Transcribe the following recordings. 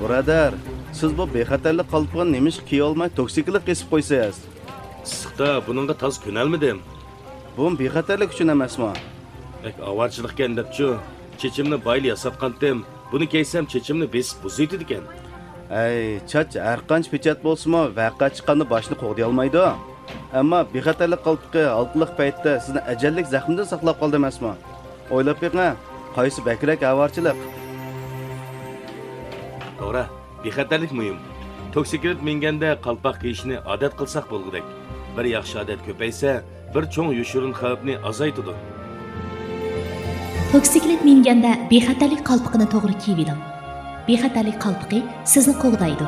Birodar, siz bu bexatarlik qalpig'ini nemish kiya olmay toksiklik qesib qo'ysangiz? Issiqda buningga toz ko'nalmadim. Bu bexatarlik uchun emasmi? Bak avarchilikkan debchu, chechimni bayli yasatqandim. Buni keysam chechimni besib buzaydi ekan. Ay, chach har qancha pechat bo'lsa-mu, vaqa chiqqanda boshni qo'g'day olmaydi. Ammo bexatarlik qalpig'i olqiliq paytda sizni ajallik zaxmdan saqlab qoldi emasmi? O'ylab beqing, qaysi bakrak avarchilik? To'g'ri, bexatarlik muhim. Toksiklik minganda qalpoq kiyishni odat qilsak bo'lgudek. Bir yaxshi odat ko'paysa, bir cho'ng yoshirin xavfni azaytadi. Toksiklik minganda bexatarlik qalpog'ini to'g'ri kiying. Bexatarlik qalpog'i sizni qo'g'daydi.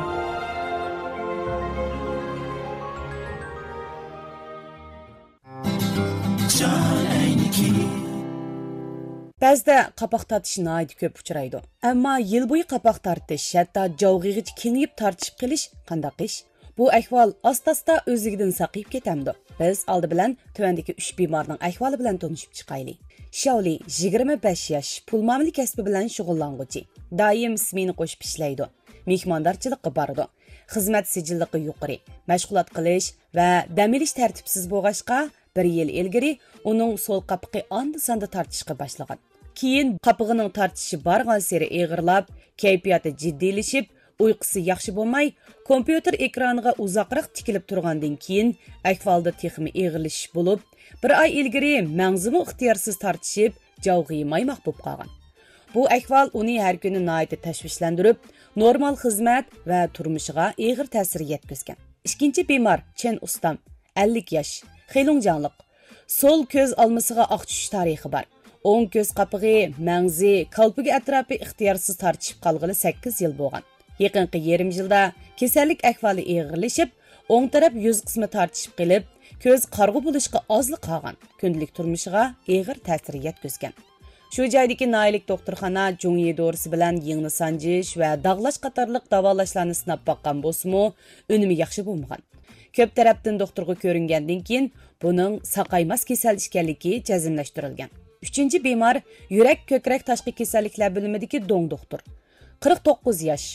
Ba'zida qapoq tortish nihoyat ko'p uchraydi. Ammo yil bo'yi qapoq tortish, hatto javg'ig'ich kengayib tortishib qilish qanday ish? Bu ahvol asta-asta o'zligidan saqayib ketamdi. Biz oldi bilan tuvandagi 3 bemorning ahvoli bilan tanishib chiqaylik. Shaoli 25 yosh, pul muomala kasbi bilan shug'ullanuvchi. Doim ismini qo'shib ishlaydi. Mehmondorchilikqa boradi. Xizmat sijilligi yuqori, mashg'ulot qilish va dam olish tartibsiz bo'lg'achqa 1 yil ilgari uning so'l qapiqi onda-sonda tortishga boshlagan. Keyin qapig'ining tortishi borgan sari eg'irlab, kayfiyati jiddiylashib, uyqusi yaxshi bo'lmay, kompyuter ekraniga uzoqroq tikilib turgandan keyin ahvolda texmi eg'irlashish bo'lib, 1 oy ilgari mangzimi ixtiyorsiz tortishib, javg'i maymoq bo'lib qolgan. Bu ahvol uni har kuni nihoyat tashvishlantirib, normal xizmat va turmushiga og'ir ta'sir yetkazgan. Ikkinchi bemor Chen Ustam, 50 yosh, xelungjanliq. Sol ko'z olmasiga oq tushish tarixi bor. O'ng ko'z qapig'i, mangzi, qalpigi atrofi ixtiyorsiz tortishib qolg'ili 8 yil bo'lgan. Yaqinqi yarim yilda kasallik ahvoli og'irlashib, o'ng taraf yuz qismi tortishib qilib, ko'z qarg'u bo'lishga ozli qolgan. Kundalik turmushiga og'ir ta'sir yetkazgan. Shu joydagi noylik doktorxona Jungyi dorisi bilan yengni sanjish va dog'lash qatorliq davolashlarni sinab baqqan bo'lsa-mu, unumi yaxshi bo'lmagan. Ko'p tarafdan doktorga ko'ringandan keyin buning saqaymas kasal ekanligi jazmlashtirilgan. 3-bemor yurak ko'krak tashqi kasalliklar bo'limidagi dong doktor. 49 yosh,